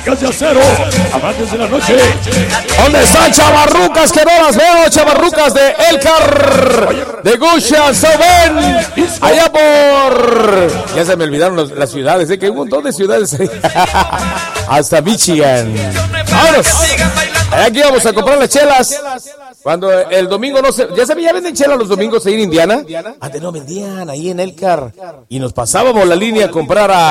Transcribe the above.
chicas de acero, amantes de la noche. ¿Dónde están chavarrucas que no las veo? Chavarrucas de Elkhart, de Gusha, Soben, allá por... Ya se me olvidaron las ciudades, que hay un montón de ciudades ahí. Hasta Michigan. ¡Vámonos! Aquí vamos a comprar las chelas. Cuando el domingo no se... Ya venden chelas los domingos ahí en Indiana. Antes no vendían ahí en Elkhart. Y nos pasábamos la línea a comprar a...